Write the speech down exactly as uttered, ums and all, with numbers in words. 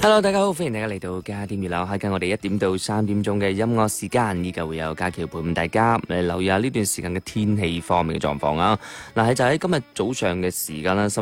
Hello， 大家好，歡迎大家嚟到加點熱鬧，喺緊我哋一點到三點鐘嘅音樂時間，依家會有家僑陪伴大家嚟留意下呢段時間嘅天氣方面嘅狀況啊。嗱，係就喺今日早上嘅時間啦，新